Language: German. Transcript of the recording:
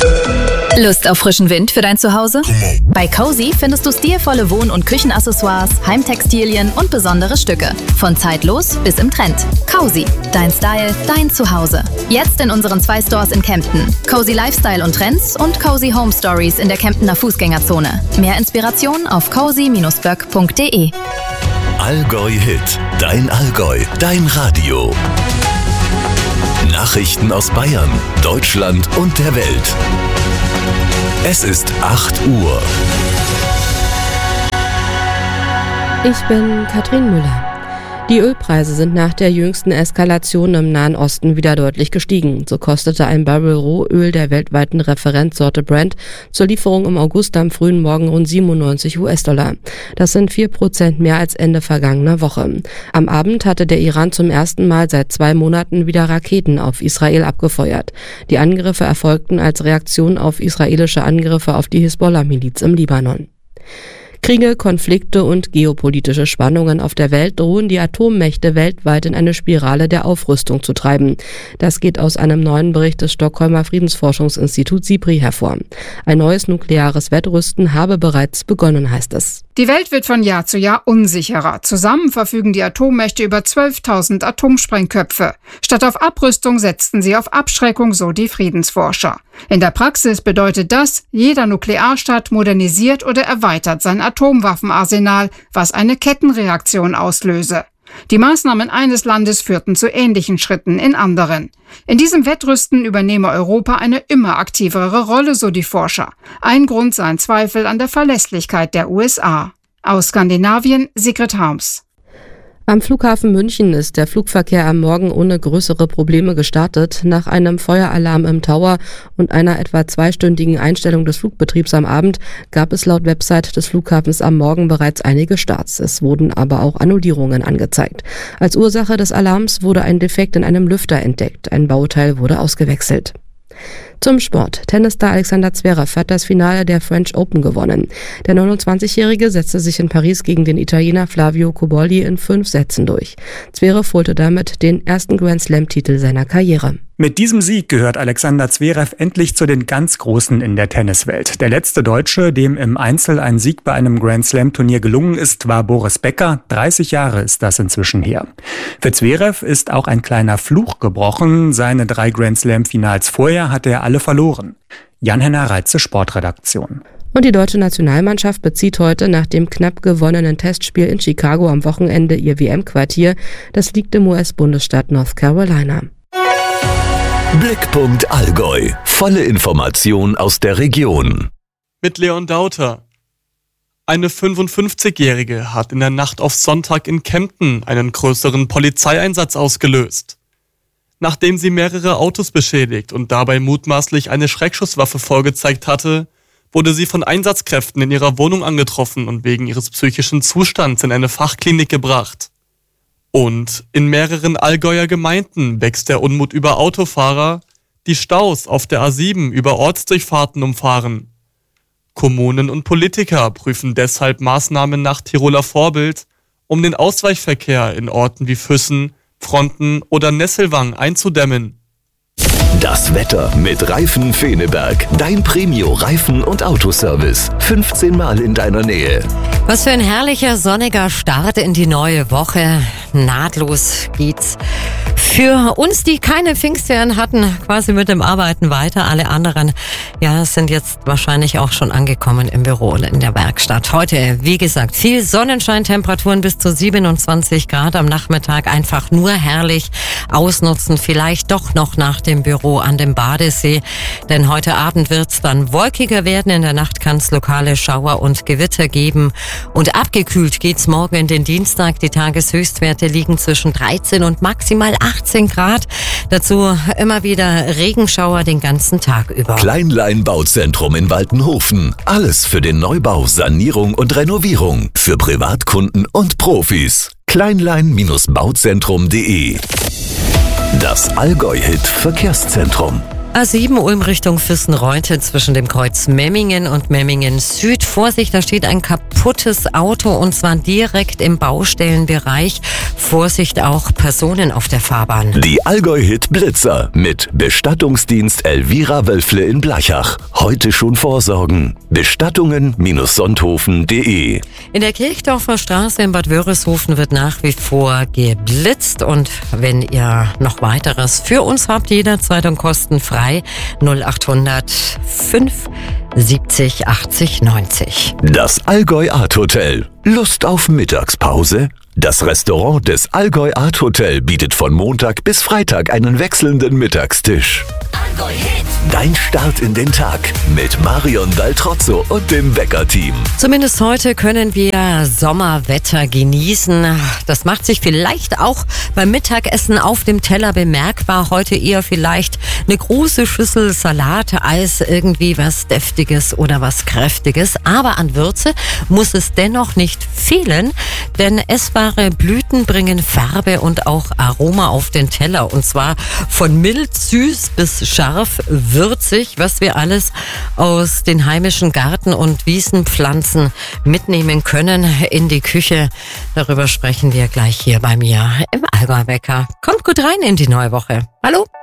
Lust auf frischen Wind für dein Zuhause? Bei Cozy findest du stilvolle Wohn- und Küchenaccessoires, Heimtextilien und besondere Stücke. Von zeitlos bis im Trend. Cozy, dein Style, dein Zuhause. Jetzt in unseren 2 Stores in Kempten. Cozy Lifestyle und Trends und Cozy Home Stories in der Kemptener Fußgängerzone. Mehr Inspiration auf cozy-böck.de. Allgäu Hit, dein Allgäu, dein Radio. Nachrichten aus Bayern, Deutschland und der Welt. Es ist 8 Uhr. Ich bin Katrin Müller. Die Ölpreise sind nach der jüngsten Eskalation im Nahen Osten wieder deutlich gestiegen. So kostete ein Barrel Rohöl der weltweiten Referenzsorte Brent zur Lieferung im August am frühen Morgen rund $97. Das sind 4% mehr als Ende vergangener Woche. Am Abend hatte der Iran zum ersten Mal seit 2 Monaten wieder Raketen auf Israel abgefeuert. Die Angriffe erfolgten als Reaktion auf israelische Angriffe auf die Hisbollah-Miliz im Libanon. Kriege, Konflikte und geopolitische Spannungen auf der Welt drohen die Atommächte weltweit in eine Spirale der Aufrüstung zu treiben. Das geht aus einem neuen Bericht des Stockholmer Friedensforschungsinstituts SIPRI hervor. Ein neues nukleares Wettrüsten habe bereits begonnen, heißt es. Die Welt wird von Jahr zu Jahr unsicherer. Zusammen verfügen die Atommächte über 12.000 Atomsprengköpfe. Statt auf Abrüstung setzten sie auf Abschreckung, so die Friedensforscher. In der Praxis bedeutet das, jeder Nuklearstaat modernisiert oder erweitert sein Atomwaffenarsenal, was eine Kettenreaktion auslöse. Die Maßnahmen eines Landes führten zu ähnlichen Schritten in anderen. In diesem Wettrüsten übernehme Europa eine immer aktivere Rolle, so die Forscher. Ein Grund seien Zweifel an der Verlässlichkeit der USA. Aus Skandinavien, Sigrid Harms. Am Flughafen München ist der Flugverkehr am Morgen ohne größere Probleme gestartet. Nach einem Feueralarm im Tower und einer etwa 2-stündigen Einstellung des Flugbetriebs am Abend gab es laut Website des Flughafens am Morgen bereits einige Starts. Es wurden aber auch Annullierungen angezeigt. Als Ursache des Alarms wurde ein Defekt in einem Lüfter entdeckt. Ein Bauteil wurde ausgewechselt. Zum Sport. Tennisstar Alexander Zverev hat das Finale der French Open gewonnen. Der 29-Jährige setzte sich in Paris gegen den Italiener Flavio Cobolli in 5 Sätzen durch. Zverev holte damit den ersten Grand-Slam-Titel seiner Karriere. Mit diesem Sieg gehört Alexander Zverev endlich zu den ganz Großen in der Tenniswelt. Der letzte Deutsche, dem im Einzel ein Sieg bei einem Grand-Slam-Turnier gelungen ist, war Boris Becker. 30 Jahre ist das inzwischen her. Für Zverev ist auch ein kleiner Fluch gebrochen. Seine 3 Grand-Slam-Finals vorher hatte er alle verloren. Jan-Henner Reitze, Sportredaktion. Und die deutsche Nationalmannschaft bezieht heute nach dem knapp gewonnenen Testspiel in Chicago am Wochenende ihr WM-Quartier. Das liegt im US-Bundesstaat North Carolina. Blickpunkt Allgäu. Volle Information aus der Region. Mit Leon Dauter. Eine 55-Jährige hat in der Nacht auf Sonntag in Kempten einen größeren Polizeieinsatz ausgelöst. Nachdem sie mehrere Autos beschädigt und dabei mutmaßlich eine Schreckschusswaffe vorgezeigt hatte, wurde sie von Einsatzkräften in ihrer Wohnung angetroffen und wegen ihres psychischen Zustands in eine Fachklinik gebracht. Und in mehreren Allgäuer Gemeinden wächst der Unmut über Autofahrer, die Staus auf der A7 über Ortsdurchfahrten umfahren. Kommunen und Politiker prüfen deshalb Maßnahmen nach Tiroler Vorbild, um den Ausweichverkehr in Orten wie Füssen, Fronten oder Nesselwang einzudämmen. Das Wetter mit Reifen Feneberg. Dein Premio-Reifen- und Autoservice. 15 Mal in deiner Nähe. Was für ein herrlicher, sonniger Start in die neue Woche. Nahtlos geht's für uns, die keine Pfingstferien hatten, quasi mit dem Arbeiten weiter. Alle anderen, ja, sind jetzt wahrscheinlich auch schon angekommen im Büro oder in der Werkstatt. Heute, wie gesagt, viel Sonnenschein, Temperaturen bis zu 27 Grad am Nachmittag. Einfach nur herrlich ausnutzen. Vielleicht doch noch nach dem Büro an dem Badesee. Denn heute Abend wird's dann wolkiger werden. In der Nacht kann's lokale Schauer und Gewitter geben. Und abgekühlt geht's morgen in den Dienstag. Die Tageshöchstwerte liegen zwischen 13 und maximal 18 Grad. Dazu immer wieder Regenschauer den ganzen Tag über. Kleinlein Bauzentrum in Waltenhofen. Alles für den Neubau, Sanierung und Renovierung. Für Privatkunden und Profis. Kleinlein-bauzentrum.de. Das Allgäu-Hit Verkehrszentrum. A7 Ulm Richtung Fürstenreute zwischen dem Kreuz Memmingen und Memmingen Süd. Vorsicht, da steht ein kaputtes Auto und zwar direkt im Baustellenbereich. Vorsicht, auch Personen auf der Fahrbahn. Die Allgäu-Hit Blitzer mit Bestattungsdienst Elvira Wölfle in Blachach. Heute schon vorsorgen. Bestattungen-Sonthofen.de. In der Kirchdorfer Straße in Bad Wörishofen wird nach wie vor geblitzt und wenn ihr noch weiteres für uns habt, jederzeit und kostenfrei 0800 5 70 80 90. Das Allgäu Art Hotel. Lust auf Mittagspause? Das Restaurant des Allgäu Art Hotel bietet von Montag bis Freitag einen wechselnden Mittagstisch. Allgäu Hit. Dein Start in den Tag mit Marion Daltrozzo und dem Wecker-Team. Zumindest heute können wir Sommerwetter genießen. Das macht sich vielleicht auch beim Mittagessen auf dem Teller bemerkbar. Heute eher vielleicht eine große Schüssel Salat als irgendwie was Deftiges oder was Kräftiges. Aber an Würze muss es dennoch nicht fehlen, denn essbare Blüten bringen Farbe und auch Aroma auf den Teller. Und zwar von mild, süß bis scharf, würzig, was wir alles aus den heimischen Garten- und Wiesenpflanzen mitnehmen können in die Küche. Darüber sprechen wir gleich hier bei mir im Allgäu Wecker. Kommt gut rein in die neue Woche. Hallo!